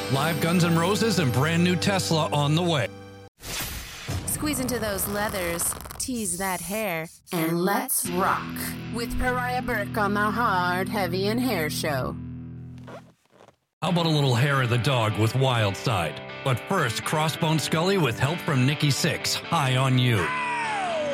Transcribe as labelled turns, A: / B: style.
A: Live Guns N' Roses and brand new Tesla on the way.
B: Squeeze into those leathers, tease that hair, and let's rock with Pariah Burke on the Hard, Heavy, and Hair Show.
A: How about a little hair of the dog with Wild Side? But first, Crossbone Scully with help from Nikki Sixx, High on You.